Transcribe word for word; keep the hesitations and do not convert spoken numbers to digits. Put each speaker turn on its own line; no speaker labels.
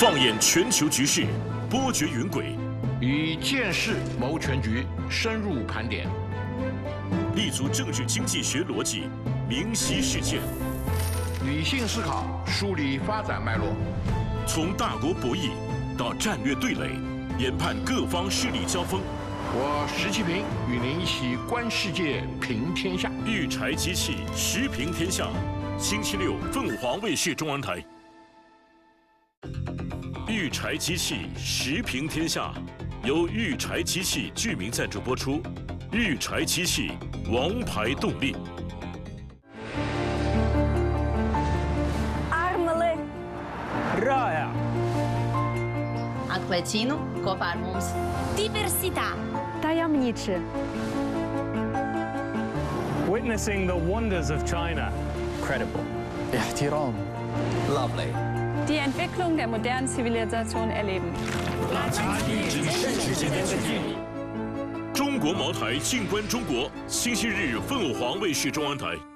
放眼全球局势，波谲云诡，
以见识谋全局，深入盘点，
立足政治经济学逻辑，明晰事件，
理性思考，梳理发展脉络，
从大国博弈到战略对垒，研判各方势力交锋。
我石其平与您一起观世界，评天下。
育柴机器时评天下，星期六凤凰卫视中文台。育柴机器时评天下，由育柴机器剧名赞助播出。育柴机器，王牌动力。
Armele.
رائع.
Acquaccino, Cofarmums.
Diversità.
Tajemniczy.
Witnessing the wonders of China.
Credible.
احترام.
Lovely.
Die Entwicklung der modernen Zivilisation erleben.
中国茅台静观中国，星期日凤凰卫视中文台。